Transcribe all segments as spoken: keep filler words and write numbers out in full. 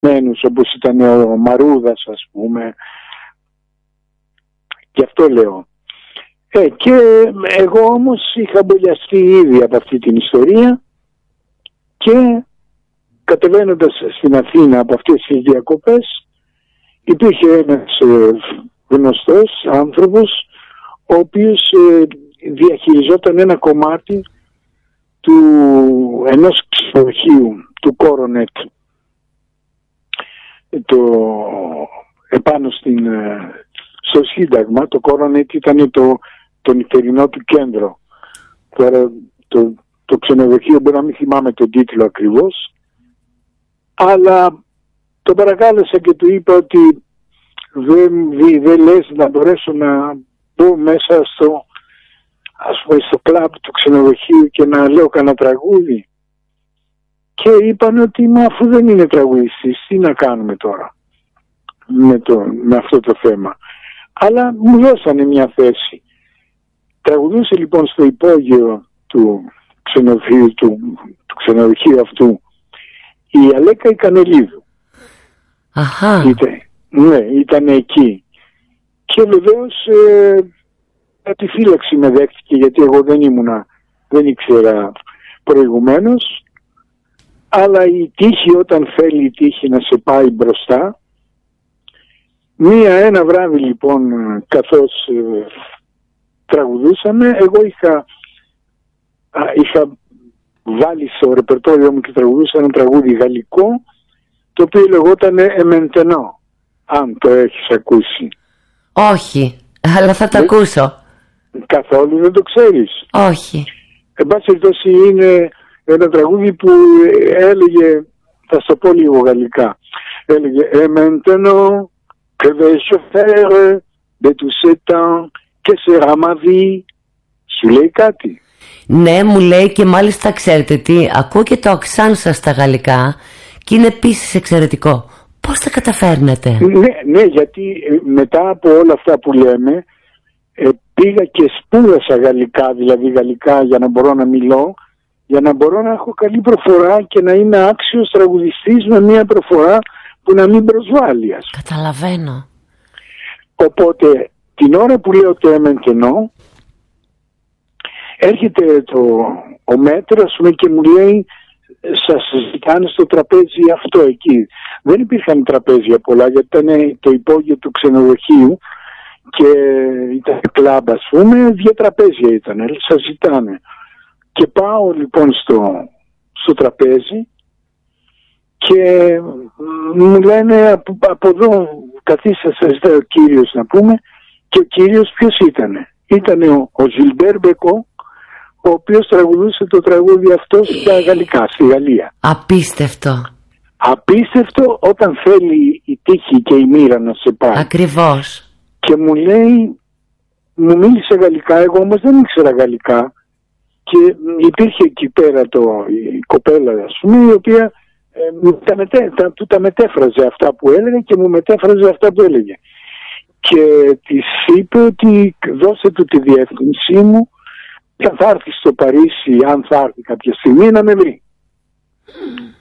όπως ήταν ο Μαρούδας, ας πούμε. Γι' αυτό λέω. Ε, και εγώ όμως είχα μπολιαστεί ήδη από αυτή την ιστορία και κατεβαίνοντας στην Αθήνα από αυτές τις διακοπές υπήρχε ένας ε, γνωστός άνθρωπος ο οποίος ε, διαχειριζόταν ένα κομμάτι του ενός ξενοδοχείου του Coronet, το επάνω στην, στο Σύνταγμα. Το Coronet ήταν το, το νυχτερινό του κέντρο. Τώρα το, το ξενοδοχείο μπορεί να μην θυμάμαι τον τίτλο ακριβώς, αλλά το παρακάλεσα και του είπα ότι δεν, δεν λες να μπορέσω να μπω μέσα στο, ας πούμε, στο κλαμπ του ξενοδοχείου και να λέω κανένα τραγούδι. Και είπαν ότι μα αφού δεν είναι τραγουδιστής, τι να κάνουμε τώρα με, το, με αυτό το θέμα. Αλλά μου δώσανε μια θέση. Τραγουδούσε λοιπόν στο υπόγειο του ξενοδοχείου, του, του ξενοδοχείου αυτού η Αλέκα η Κανελίδου. Αχα. Ήταν, ναι, ήταν εκεί. Και βεβαίως ε, τη φύλαξη με δέχτηκε, γιατί εγώ δεν ήμουνα, δεν ήξερα προηγουμένως. Αλλά η τύχη, όταν θέλει η τύχη να σε πάει μπροστά, μία ένα βράδυ λοιπόν καθώς ε, τραγουδούσαμε, εγώ είχα, α, είχα βάλει στο ρεπερτόριο μου και τραγουδούσα ένα τραγούδι γαλλικό, το οποίο λεγόταν Εμεντενό, αν το έχεις ακούσει. Όχι, αλλά θα το δεν... ακούσω. Καθόλου δεν το ξέρεις? Όχι. Εν πάση περιπτώσει είναι ένα τραγούδι που έλεγε, θα στο πω λίγο γαλλικά, έλεγε «Et maintenant, que vais-je faire de tout ce temps, que sera ma vie?» Σου λέει κάτι? Ναι, μου λέει, και μάλιστα ξέρετε τι, ακούω και το αξάν σας στα γαλλικά και είναι επίσης εξαιρετικό. Πώς τα καταφέρνετε? Ναι, ναι, γιατί μετά από όλα αυτά που λέμε ε, πήγα και σπούδασα γαλλικά, δηλαδή γαλλικά για να μπορώ να μιλώ, για να μπορώ να έχω καλή προφορά και να είμαι άξιος τραγουδιστής με μια προφορά που να μην προσβάλλει. Καταλαβαίνω. Οπότε την ώρα που λέω το εμεντενό, έρχεται το, ο μέτρο, ας πούμε, και μου λέει σας ζητάνε στο τραπέζι αυτό εκεί. Δεν υπήρχαν τραπέζια πολλά, γιατί ήταν το υπόγειο του ξενοδοχείου και ήταν κλαμπ, ας πούμε, δύο τραπέζια ήταν, σας ζητάνε. Και πάω λοιπόν στο, στο τραπέζι και μου λένε από, από εδώ καθίστε, σας ζητάει ο κύριος να πούμε. Και ο κύριος ποιος ήτανε? Ήτανε ο, ο Ζιλμπέρ Μπεκό, ο οποίος τραγουδούσε το τραγούδι αυτό στα γαλλικά, στη Γαλλία. Απίστευτο. Απίστευτο όταν θέλει η τύχη και η μοίρα να σε πάει. Ακριβώς. Και μου λέει, μου μίλησε γαλλικά, εγώ όμως δεν ήξερα γαλλικά. Και υπήρχε εκεί πέρα το, η κοπέλα, ας πούμε, η οποία ε, τα μετέ, τα, του τα μετέφραζε αυτά που έλεγε και μου μετέφραζε αυτά που έλεγε. Και της είπε ότι δώσε του τη διεύθυνσή μου και αν θα έρθει στο Παρίσι, αν θα έρθει κάποια στιγμή, να με βρει. Mm.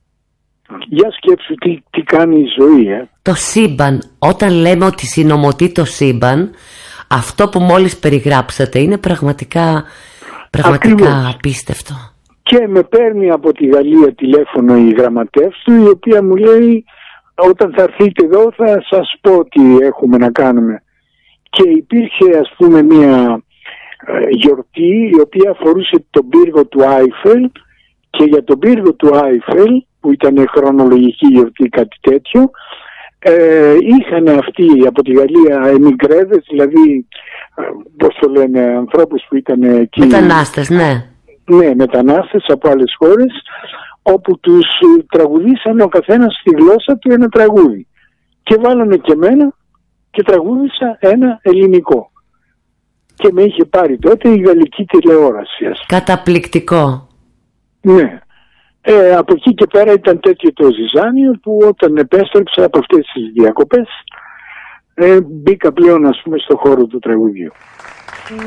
Για σκέψου τι, τι κάνει η ζωή, ε. Το σύμπαν, όταν λέμε ότι συνομωτεί το σύμπαν, αυτό που μόλις περιγράψατε είναι πραγματικά, πραγματικά ακριβώς απίστευτο. Και με παίρνει από τη Γαλλία τηλέφωνο η γραμματεύς του, η οποία μου λέει όταν θα έρθείτε εδώ θα σας πω τι έχουμε να κάνουμε. Και υπήρχε, ας πούμε, μια ε, γιορτή η οποία αφορούσε τον πύργο του Άιφελ, και για τον πύργο του Άιφελ, που ήταν χρονολογική γιορτή, κάτι τέτοιο, ε, είχαν αυτοί από τη Γαλλία εμιγκρέδες, δηλαδή ε, πώς το λένε, ανθρώπους που ήταν εκεί, μετανάστες, ναι. Ναι, μετανάστες από άλλες χώρες, όπου τους τραγουδήσανε ο καθένας στη γλώσσα του ένα τραγούδι. Και βάλανε και εμένα και τραγούδισα ένα ελληνικό. Και με είχε πάρει τότε η γαλλική τηλεόραση. Καταπληκτικό. Ναι. Ε, από εκεί και πέρα ήταν τέτοιο το ζυζάνιο που όταν επέστρεψα από αυτές τις διακοπές ε, μπήκα πλέον, ας πούμε, στο χώρο του τραγουδιού.